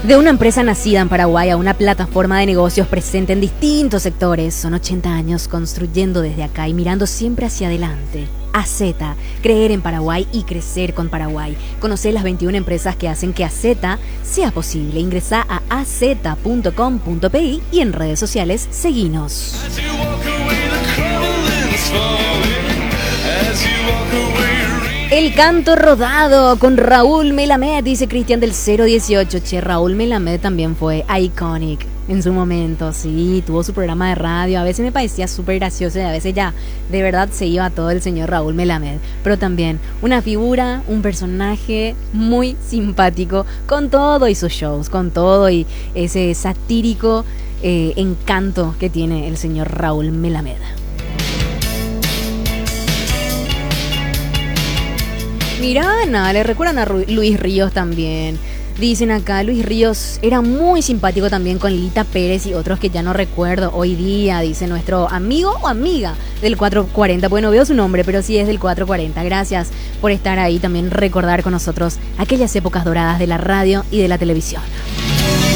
De una empresa nacida en Paraguay a una plataforma de negocios presente en distintos sectores. Son 80 años construyendo desde acá y mirando siempre hacia adelante. AZ, creer en Paraguay y crecer con Paraguay. Conocer las 21 empresas que hacen que AZ sea posible. Ingresá a az.com.pi y en redes sociales seguinos. El canto rodado con Raúl Melamed, dice Cristian del 018. Che, Raúl Melamed también fue iconic en su momento, sí, tuvo su programa de radio. A veces me parecía súper gracioso y a veces ya de verdad se iba todo el señor Raúl Melamed. Pero también una figura, un personaje muy simpático con todo y sus shows, con todo y ese satírico encanto que tiene el señor Raúl Melamed. Mirá, nada, le recuerdan a Luis Ríos también. Dicen acá, Luis Ríos era muy simpático también con Lita Pérez y otros que ya no recuerdo hoy día, dice nuestro amigo o amiga del 440. Bueno, veo su nombre, pero sí es del 440. Gracias por estar ahí, también recordar con nosotros aquellas épocas doradas de la radio y de la televisión.